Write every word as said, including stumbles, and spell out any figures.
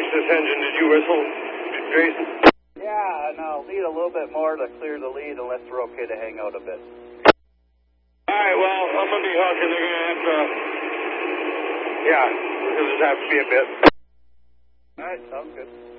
this engine. Did you whistle, Jason? Yeah, and I'll need a little bit more to clear the lead unless we're okay to hang out a bit. All right, well, I'm going to be hooking. They're going to have to, yeah, it'll just have to be a bit. All right, sounds good.